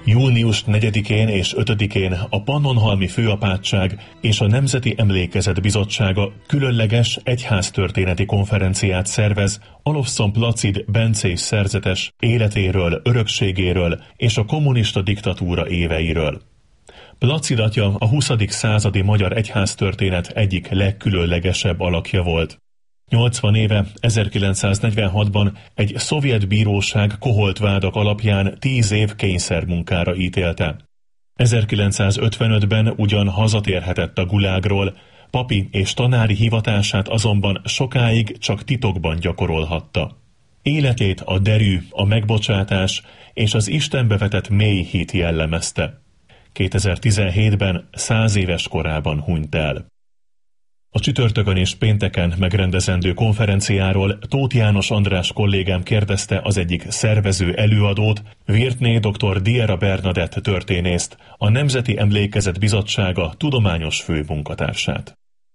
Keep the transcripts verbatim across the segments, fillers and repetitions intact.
június negyedikén és ötödikén a Pannonhalmi Főapátság és a Nemzeti Emlékezet Bizottsága különleges egyháztörténeti konferenciát szervez Alofszon Placid bencés szerzetes életéről, örökségéről és a kommunista diktatúra éveiről. Placid atya a huszadik századi magyar egyháztörténet egyik legkülönlegesebb alakja volt. nyolcvan éve, ezerkilencszáznegyvenhatban egy szovjet bíróság koholt vádak alapján tíz év kényszermunkára ítélte. ezerkilencszázötvenötben ugyan hazatérhetett a gulágról, papi és tanári hivatását azonban sokáig csak titokban gyakorolhatta. Életét a derű, a megbocsátás és az Istenbe vetett mély hit jellemezte. kétezer-tizenhétben száz éves korában hunyt el. A csütörtökön és pénteken megrendezendő konferenciáról Tóth János András kollégám kérdezte az egyik szervező előadót, Virtné dr. Diera Bernadett történészt, a Nemzeti Emlékezet Bizottsága tudományos főmunkatársát.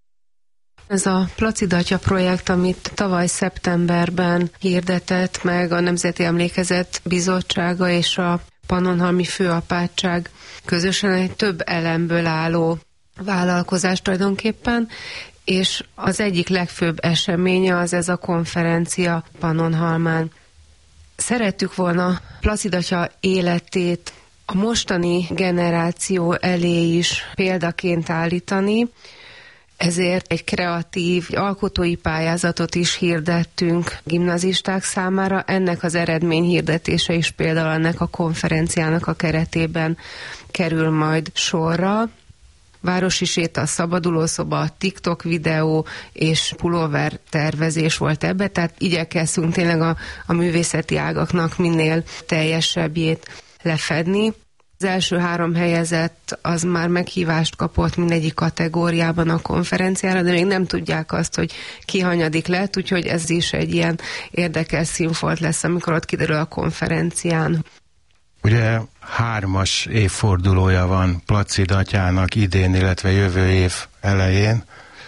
Ez a Placid Atya projekt, amit tavaly szeptemberben hirdetett meg a Nemzeti Emlékezet Bizottsága és a Pannonhalmi Főapátság közösen, egy több elemből álló vállalkozás tulajdonképpen, és az egyik legfőbb eseménye az ez a konferencia Pannonhalmán. Szerettük volna Placid Atya életét a mostani generáció elé is példaként állítani, ezért egy kreatív, alkotói pályázatot is hirdettünk gimnazisták számára. Ennek az eredményhirdetése is például ennek a konferenciának a keretében kerül majd sorra. Városi séta, szabadulószoba, TikTok videó és pulóver tervezés volt ebbe, tehát igyekeztünk tényleg a, a művészeti ágaknak minél teljesebbjét lefedni. Az első három helyezett az már meghívást kapott mindegyik kategóriában a konferenciára, de még nem tudják azt, hogy ki hanyadik lett, úgyhogy ez is egy ilyen érdekes színfolt lesz, amikor ott kiderül a konferencián. Ugye hármas évfordulója van Placid Atyának idén, illetve jövő év elején.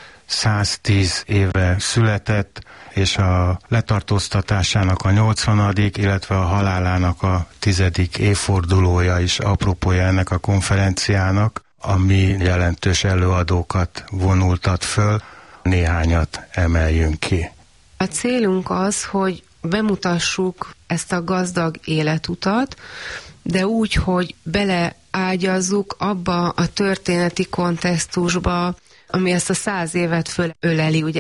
száztíz éve született, és a letartóztatásának a nyolcvanadik, illetve a halálának a tizedik évfordulója is apropója ennek a konferenciának, ami jelentős előadókat vonultat föl. Néhányat emeljünk ki. A célunk az, hogy bemutassuk ezt a gazdag életutat, de úgy, hogy beleágyazzuk abba a történeti kontextusba, ami ezt a száz évet fölöleli, ugye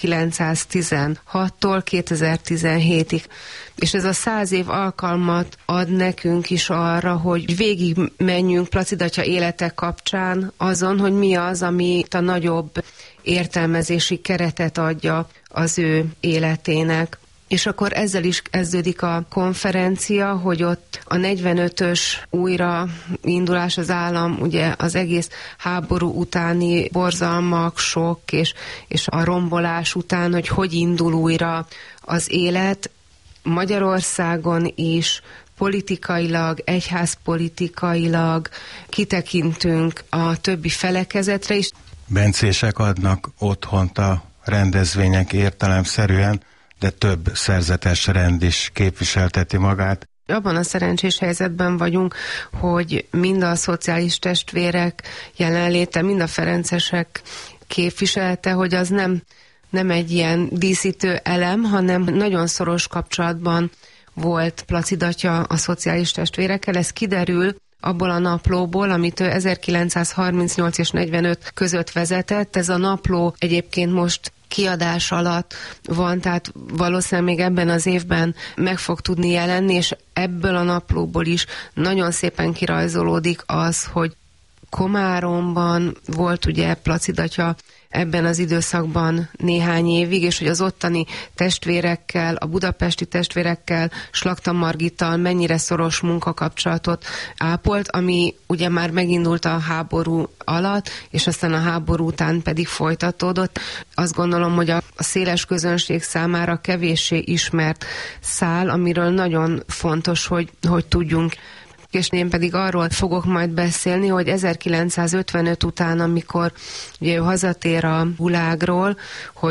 ezerkilencszáztizenhattól kétezer-tizenhétig. És ez a száz év alkalmat ad nekünk is arra, hogy végig menjünk Placid Atya élete kapcsán azon, hogy mi az, ami a nagyobb értelmezési keretet adja az ő életének. És akkor ezzel is kezdődik a konferencia, hogy ott a negyvenötös újraindulás az állam, ugye az egész háború utáni borzalmak, sok és, és a rombolás után, hogy hogy indul újra az élet Magyarországon is, politikailag, egyházpolitikailag kitekintünk a többi felekezetre is. Bencések adnak otthont a rendezvények értelemszerűen, de több szerzetes rend is képviselteti magát. Abban a szerencsés helyzetben vagyunk, hogy mind a szociális testvérek jelenléte, mind a ferencesek képviselete, hogy az nem, nem egy ilyen díszítő elem, hanem nagyon szoros kapcsolatban volt Placid Atya a szociális testvérekkel. Ez kiderül abból a naplóból, amit ő ezerkilencszázharmincnyolc és negyvenöt között vezetett. Ez a napló egyébként most kiadás alatt van, tehát valószínűleg még ebben az évben meg fog tudni jelenni, és ebből a naplóból is nagyon szépen kirajzolódik az, hogy Komáromban volt ugye Placid Atya ebben az időszakban néhány évig, és hogy az ottani testvérekkel, a budapesti testvérekkel, Slakta Margittal mennyire szoros munkakapcsolatot ápolt, ami ugye már megindult a háború alatt, és aztán a háború után pedig folytatódott. Azt gondolom, hogy a, a széles közönség számára kevéssé ismert szál, amiről nagyon fontos, hogy, hogy tudjunk. És én pedig arról fogok majd beszélni, hogy ezerkilencszázötvenöt után, amikor ugye ő hazatér a gulágról, hogy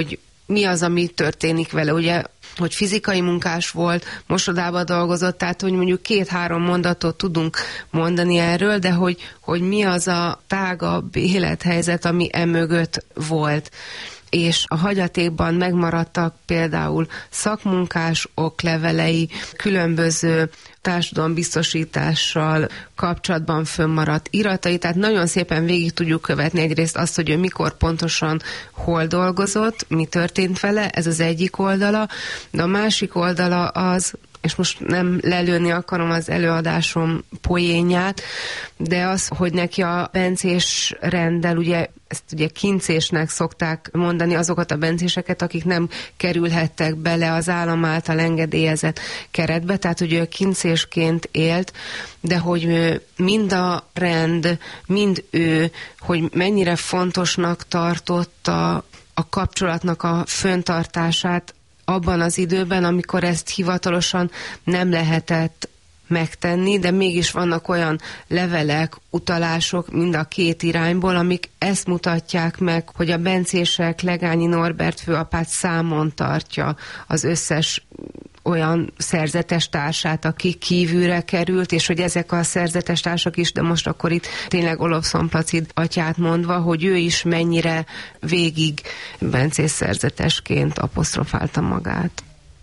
mi az, ami történik vele, ugye, hogy fizikai munkás volt, mosodába dolgozott, tehát hogy mondjuk két-három mondatot tudunk mondani erről, de hogy, hogy mi az a tágabb élethelyzet, ami emögött volt. És a hagyatékban megmaradtak például szakmunkás oklevelei, különböző társadalombiztosítással kapcsolatban fönnmaradt iratai, tehát nagyon szépen végig tudjuk követni egyrészt azt, hogy ő mikor pontosan hol dolgozott, mi történt vele, ez az egyik oldala, de a másik oldala az, és most nem lelőni akarom az előadásom poénját, de az, hogy neki a bencés renddel, ugye ezt ugye kincésnek szokták mondani azokat a bencéseket, akik nem kerülhettek bele az állam által engedélyezett keretbe, tehát hogy ő kincésként élt, de hogy mind a rend, mind ő, hogy mennyire fontosnak tartotta a kapcsolatnak a föntartását abban az időben, amikor ezt hivatalosan nem lehetett megtenni, de mégis vannak olyan levelek, utalások mind a két irányból, amik ezt mutatják meg, hogy a bencések Legányi Norbert főapát számon tartja az összes olyan szerzetes társát, aki kívülre került, és hogy ezek a szerzetes társak is, de most akkor itt tényleg Olofszon Placid atyát mondva, hogy ő is mennyire végig bencés szerzetesként apostrofálta magát.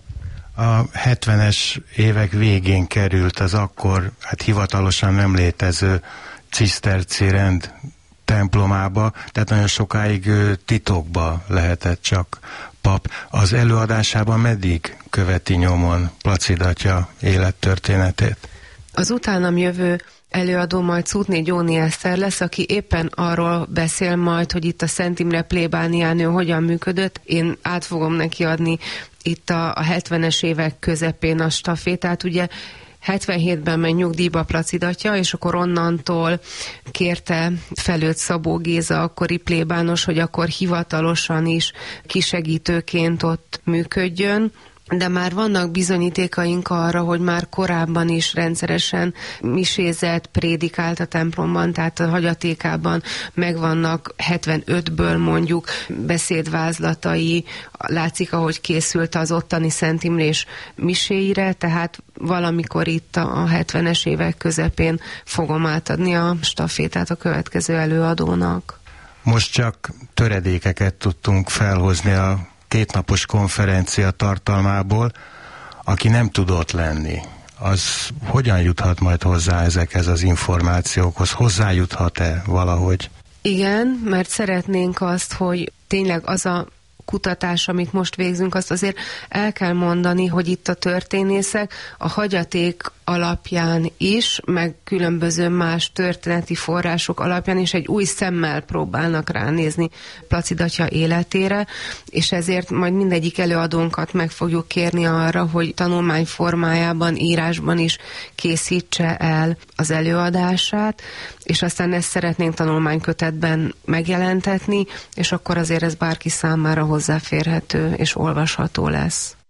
A hetvenes évek végén került az akkor hát hivatalosan nem létező ciszterci rend templomába, tehát nagyon sokáig titokba lehetett csak pap. Az előadásában meddig követi nyomon Placid atya élettörténetét? Az utánam jövő előadó majd Cútné Gyóni Eszter lesz, aki éppen arról beszél majd, hogy itt a Szent Imre plébániánő hogyan működött. Én át fogom neki adni itt a, a hetvenes évek közepén a stafétát, ugye hetvenhétben megy nyugdíjba Placid atya, és akkor onnantól kérte felőtt Szabó Géza, akkori plébános, hogy akkor hivatalosan is kisegítőként ott működjön, de már vannak bizonyítékaink arra, hogy már korábban is rendszeresen misézett, prédikált a templomban, tehát a hagyatékában megvannak hetvenötből mondjuk beszédvázlatai, látszik, ahogy készült az ottani Szent Imrés miséire, tehát valamikor itt a hetvenes évek közepén fogom átadni a stafétát a következő előadónak. Most csak töredékeket tudtunk felhozni a kétnapos konferencia tartalmából. Aki nem tudott lenni, az hogyan juthat majd hozzá ezekhez az információkhoz? Hozzájuthat-e valahogy? Igen, mert szeretnénk azt, hogy tényleg az a kutatás, amit most végzünk, azt azért el kell mondani, hogy itt a történészek a hagyaték alapján is, meg különböző más történeti források alapján is egy új szemmel próbálnak ránézni Placid atya életére, és ezért majd mindegyik előadónkat meg fogjuk kérni arra, hogy tanulmány formájában, írásban is készítse el az előadását, és aztán ezt szeretnénk tanulmánykötetben megjelentetni, és akkor azért ez bárki számára hozzáférhető és olvasható lesz.